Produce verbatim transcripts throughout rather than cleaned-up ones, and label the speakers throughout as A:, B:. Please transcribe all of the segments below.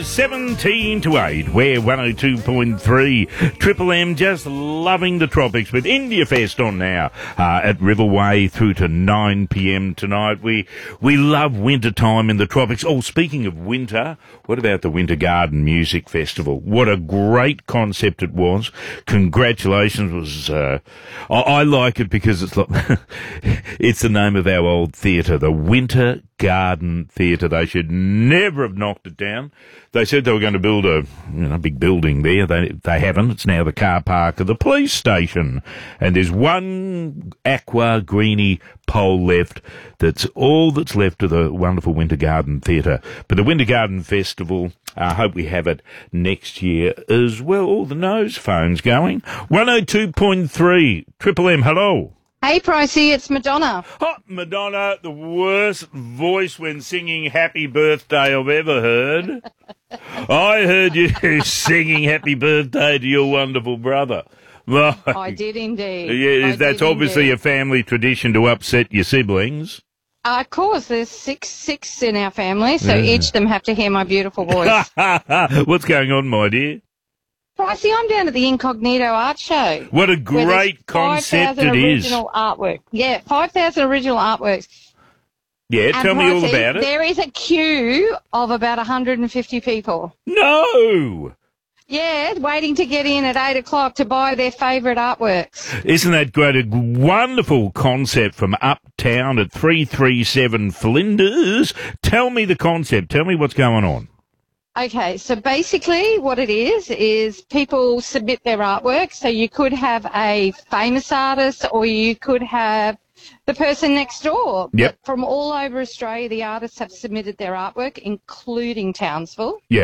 A: seventeen to eight, we're one oh two point three. Triple M just loving the tropics with India Fest on now uh, at Riverway through to nine p.m. tonight. We we love winter time in the tropics. Oh, speaking of winter, what about the Winter Garden Music Festival? What a great concept it was. Congratulations. Was uh, I, I like it because it's like it's the name of our old theatre, the Winter Garden Theatre. They should never have knocked it down. They said they were going to build a you know, big building there. They they haven't. It's now the car park of the police station. And there's one aqua greeny pole left. That's all that's left of the wonderful Winter Garden Theatre. But the Winter Garden Festival, I hope we have it next year as well. All the nose phones going. one oh two point three. Triple M, hello.
B: Hey, Pricey, it's Madonna.
A: Oh, Madonna, the worst voice when singing Happy Birthday I've ever heard. I heard you singing Happy Birthday to your wonderful brother. Well,
B: I did indeed.
A: Yeah,
B: I
A: that's
B: did
A: obviously
B: indeed.
A: a family tradition to upset your siblings.
B: Uh, of course, there's six six in our family, so
A: Yeah.
B: each of them have to hear my beautiful voice.
A: What's going on, my dear?
B: Pricey, I'm down at the Incognito Art Show.
A: What a
B: where there's
A: great concept
B: five thousand
A: it is.
B: original artwork. Yeah, five thousand original artworks.
A: Yeah,
B: And
A: tell me all
B: Pricey,
A: about it.
B: There is a queue of about one hundred fifty people.
A: No!
B: Yeah, waiting to get in at eight o'clock to buy their favourite artworks.
A: Isn't that great? A wonderful concept from Uptown at three thirty-seven Flinders. Tell me the concept. Tell me what's going on.
B: Okay, so basically what it is, is people submit their artwork. So you could have a famous artist or you could have the person next door.
A: Yep.
B: But from all over Australia, the artists have submitted their artwork, including Townsville.
A: Yeah.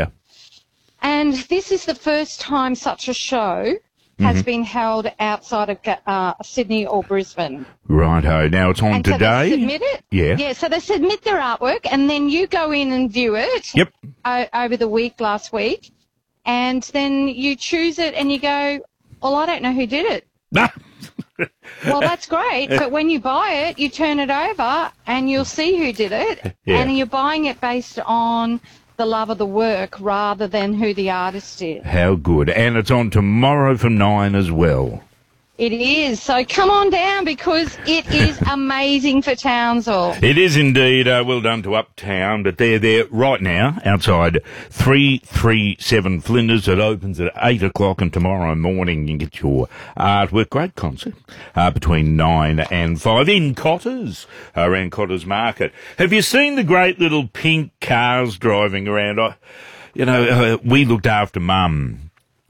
B: And this is the first time such a show has been held outside of uh, Sydney or Brisbane.
A: Righto. Now it's on
B: And so
A: today.
B: they submit it.
A: Yeah.
B: Yeah, so they submit their artwork and then you go in and view it.
A: Yep.
B: o- over the week last week, and then you choose it and you go, well, I don't know who did it. Well, that's great, but when you buy it, you turn it over and you'll see who did it,
A: Yeah.
B: and you're buying it based on the love of the work rather than who the artist is.
A: How good. And it's on tomorrow from nine as well.
B: It is. So come on down because it is amazing for Townsville.
A: It is indeed. Uh, well done to Uptown, but they're there right now outside three thirty-seven Flinders. It opens at eight o'clock, and tomorrow morning you can get your artwork. Great concert uh, between nine and five in Cotters, around Cotters Market. Have you seen the great little pink cars driving around? I, you know, uh, we looked after Mum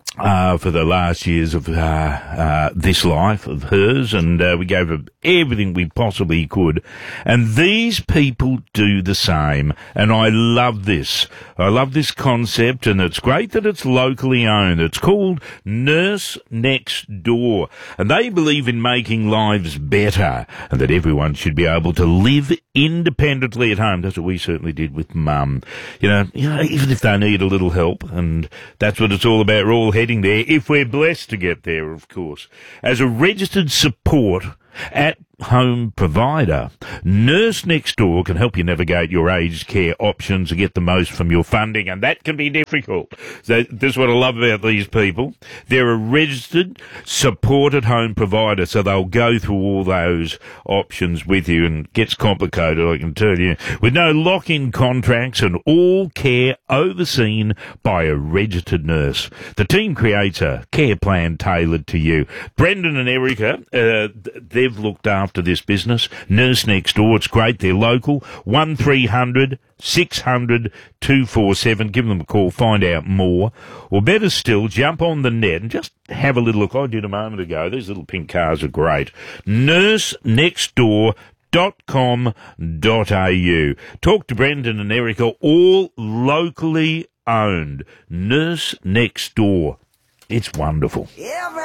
A: Uh, for the last years of uh, uh, this life of hers, and uh, we gave her everything we possibly could. And these people do the same, and I love this. I love this concept, and it's great that it's locally owned. It's called Nurse Next Door, and they believe in making lives better, and that everyone should be able to live independently at home. That's what we certainly did with Mum. You know, you know, even if they need a little help, and that's what it's all about. We're all heading there, if we're blessed to get there, of course. As a registered support at home provider, Nurse Next Door can help you navigate your aged care options and get the most from your funding, and that can be difficult. So this is what I love about these people. They're a registered support at home provider, so they'll go through all those options with you, and it gets complicated, I can tell you, with no lock-in contracts and all care overseen by a registered nurse. The team creates a care plan tailored to you. Brendan and Erica, uh, they've looked after After this business, Nurse Next Door, it's great, they're local, one three hundred six hundred two four seven, give them a call, find out more, or better still, jump on the net and just have a little look. I did a moment ago, these little pink cars are great. nurse next door dot com dot a u. Talk to Brendan and Erica, all locally owned. Nurse Next Door, it's wonderful.